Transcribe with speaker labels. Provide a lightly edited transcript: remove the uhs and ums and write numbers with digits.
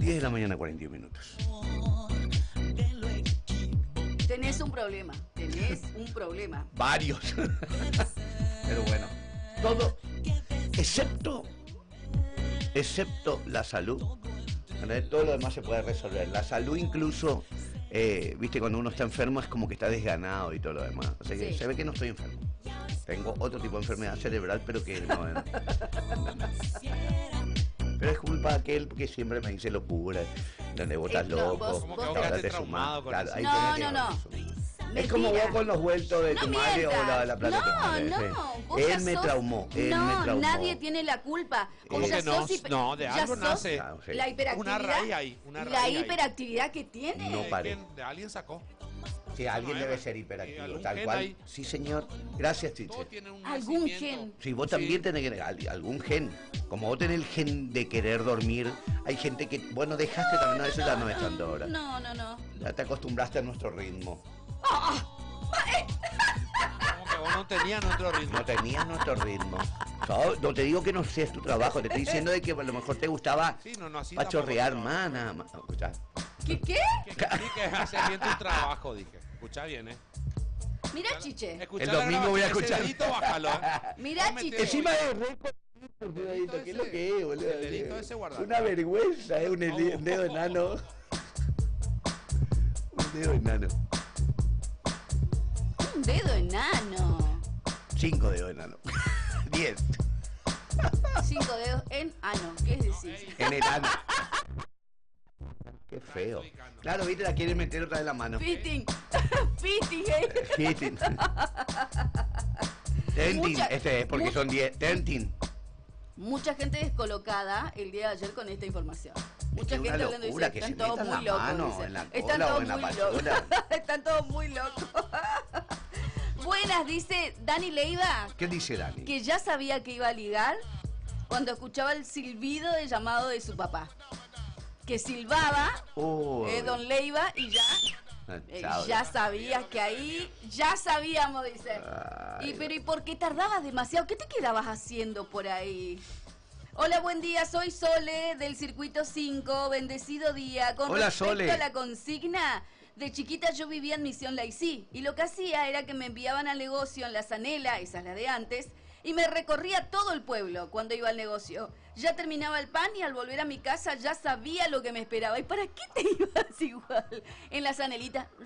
Speaker 1: 10 de la mañana, 41 minutos.
Speaker 2: Tenés un problema.
Speaker 1: Varios. Pero bueno, todo, excepto la salud. Todo lo demás se puede resolver. La salud incluso, viste, cuando uno está enfermo es como que está desganado y todo lo demás. O sea que se ve que no estoy enfermo. Tengo otro tipo de enfermedad cerebral, pero que no. Pero es culpa de aquel que siempre me dice locura, donde vos estás loco,
Speaker 3: como que ahora te traumado con eso.
Speaker 2: No.
Speaker 1: Es como vos con los vueltos de tu madre o la plata de tu madre.
Speaker 2: No.
Speaker 1: Él me traumó.
Speaker 2: Nadie tiene la culpa.
Speaker 3: ¿Cómo que no? No, de algo nace.
Speaker 2: La hiperactividad.
Speaker 3: Una raíz ahí.
Speaker 2: La hiperactividad que tiene.
Speaker 1: No paré.
Speaker 3: De alguien sacó.
Speaker 1: Sí, alguien debe ser hiperactivo, tal cual.
Speaker 3: Ahí.
Speaker 1: Sí, señor. Gracias, Chiche.
Speaker 2: Algún gen.
Speaker 1: Sí, vos también tenés que algún gen. Como vos tenés el gen de querer dormir, hay gente que, bueno, dejaste también, no, eso ya no es tanto ahora.
Speaker 2: No.
Speaker 1: Ya te acostumbraste a nuestro ritmo.
Speaker 3: Como que vos no tenías nuestro ritmo.
Speaker 1: No tenías nuestro ritmo. No te digo que no seas tu trabajo, te estoy diciendo de que a lo mejor te gustaba pachorrear más, nada más. Escuchá.
Speaker 2: ¿Qué?
Speaker 3: Que haces bien tu trabajo, dije. Escucha bien,
Speaker 2: Mira, Chiche.
Speaker 1: El domingo voy a escuchar.
Speaker 3: Ese dedito, bájalo,
Speaker 2: Mira, Chiche.
Speaker 1: Encima de récord. ¿Qué es lo que es, boludo?
Speaker 3: El dedito ese guardado.
Speaker 1: Una vergüenza, un dedo enano. Un dedo enano.
Speaker 2: Un dedo enano.
Speaker 1: 5 dedos enano. 10.
Speaker 2: 5 dedos en ano. ¿Qué es decir?
Speaker 1: En el ano. Qué feo. Claro, viste, la quieren meter otra vez la mano.
Speaker 2: Fitting.
Speaker 1: Fitting. Tentin, este es porque son 10. Tentin.
Speaker 2: Mucha gente descolocada el día de ayer con esta información. Mucha gente hablando de eso. Están todos muy locos. Están todos muy locos. Buenas, dice Dani Leiva.
Speaker 1: ¿Qué dice Dani?
Speaker 2: Que ya sabía que iba a ligar cuando escuchaba el silbido de llamado de su papá. Que silbaba Don Leiva y ya sabías que ahí, ya sabíamos, dice. ¿Y por qué tardabas demasiado? ¿Qué te quedabas haciendo por ahí? Hola, buen día, soy Sole del Circuito 5, bendecido día. Con respecto a la consigna, de chiquita yo vivía en Misión Laicí y lo que hacía era que me enviaban al negocio en la Zanela, esa es la de antes, y me recorría todo el pueblo cuando iba al negocio. Ya terminaba el pan y al volver a mi casa ya sabía lo que me esperaba. ¿Y para qué te ibas igual en la Zanelita?